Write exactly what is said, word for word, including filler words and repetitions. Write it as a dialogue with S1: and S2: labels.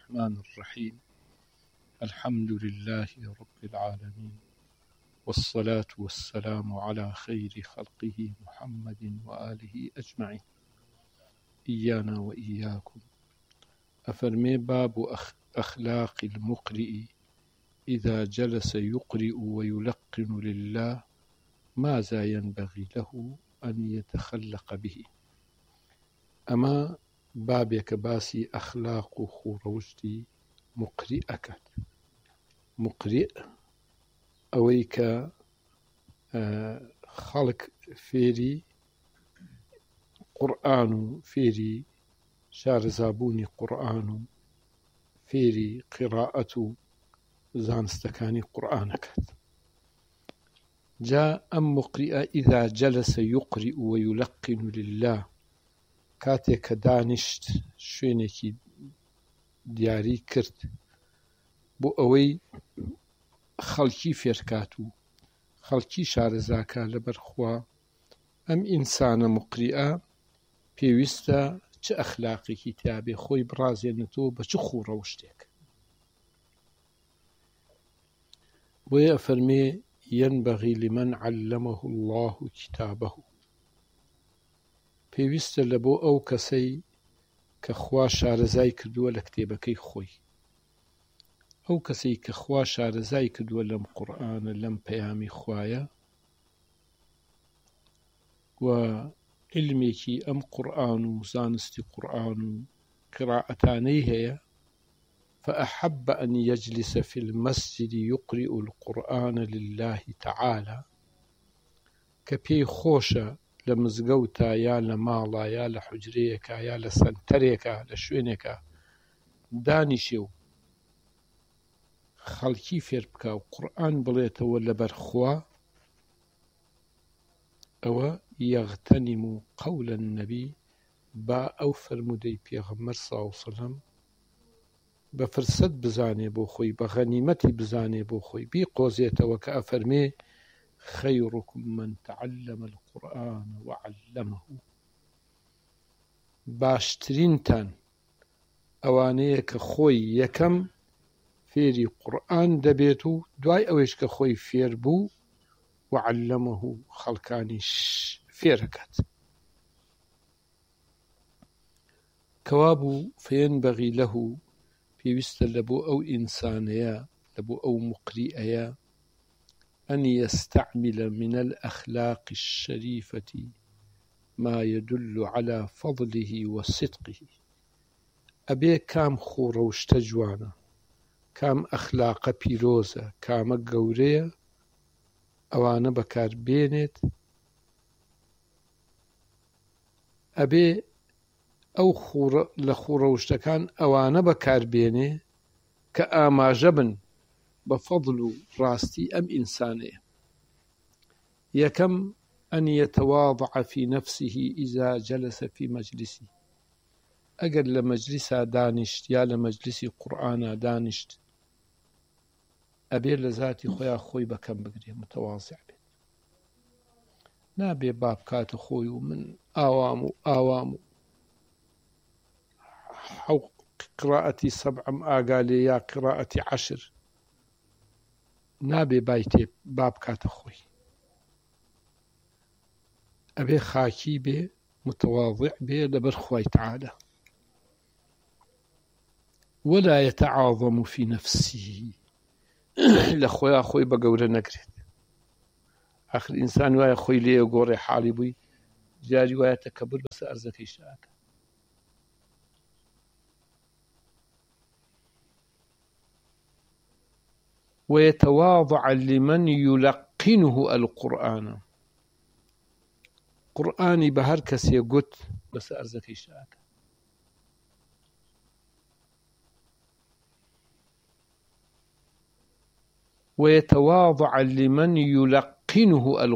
S1: الرحمن الرحيم الحمد لله رب العالمين والصلاة والسلام على خير خلقه محمد وآله أجمعين إيانا وإياكم. أفرمي باب أخلاق المقرئ إذا جلس يقرئ ويلقن لله ماذا ينبغي له أن يتخلق به. أما بابك باسي أخلاق خوروشتي مقرئك مقرئ أويك آه خلق فيري قرآن فيري شار زابوني قرآن فيري قراءة زانستكاني قرآنك. جاء أم مقرئ إذا جلس يقرئ ويلقن لله كاتێک کە دانیشت شوێنێکی دیاری کرد بۆ ئەوەی خەڵکی فێرکات و خەڵکی شارەزاکە لەبەرخوا ئەم ئینسانە مقریئە پێویستە چ ئەخلاقێکی تیابێ خۆی بڕازێنێتەوە بە چ خوڕەوشتێک. بۆیە ئەفەرمێ ينبغي لمن علمه الله كتابه پێویستە لە بۆ ئەو کەسەی کە خوا شارەزای کردووە لە کتێبەکەی خۆی، ئەو کەسەی کە خوا شارەزای کردووە لەم قورئانە لەم پەیامی خوایە و علمێکی ئەم قورئان و زانستی قورئان و قراءەتانەی هەیە فأحب أن يجلس في المسجد يقرئ القرآن لله تعالى كبي خوشة لمزقوتا يا لمالا يا لحجريكا يا لسنتريكا لشوينيكا دانيشيو خلقي فيربكا وقرآن بليتا ولا برخوا أو يغتنم قول النبي با أوفر مدي بيغمر صلى الله عليه وسلم بفرسد بزاني بو خوي بغنيمتي بزاني بو خوي بي قوزيتا وكا أفرمي خيركم من تعلم القرآن وعلمه. باشترينتان أوانية كخوي يكم فيري قرآن دبيتو دواي أويش كخوي فيربو وعلمه خلقانيش فيركت كوابو فينبغي له پێویستە لە بۆ ئەو ئینسانەیە لە بۆ ئەو مقریئەیە أن يستعمل من الأخلاق الشريفة ما يدل على فضله وصدقه. أبي كام خوروشتە جوانە، كام أخلاق پیرۆزە، کامە گەورەیە ئەوانە بەکاربێنێت. ئەبێ ئەو لە خوڕەوشتەکان ئەوانە بەکاربێنێ کە ئاماژە بن بە فەضل و ڕاستی ئەم ئینسانەیە. یەکەم ئەن يتواضع في نفسه إذا جلس في مجلسه. ئەگەر لە مەجلیسا دانیشت یا لە مەجلیسی قورئانا دانیشت ئەبێ لە ذاتی خۆیان خۆی بەکەم بگرێ، متەواضع بێت. نابێ با بکاتە خۆی و من ئاوام و ئاوام و أو قراءة سبع آقالي يا قراءة عشر نابي بايتي باب كاتخوي. أبي خاكي بي متواضع بي لبرخوي تعالى ولا يتعاظم في نفسه لأخويا أخوي بقورة نقرد آخر إنسان ويا أخوي ليه قوري حالي بي جاري ويا تكبر بس أرزكي شاك. ويتواضع لمن يلقنه القرآن. قرآني بهر كس يقول بس أرزكي شاك. ويتواضع لمن يلقنه القرآن